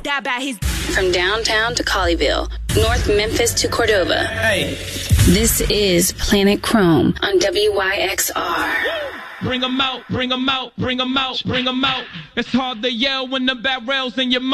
that bad. He's from downtown to Colleyville, North Memphis to Cordova. Hey. This is Planet Chrome on WYXR. Bring 'em out, bring 'em out, bring 'em out, bring 'em out. It's hard to yell when the barrel's in your mouth.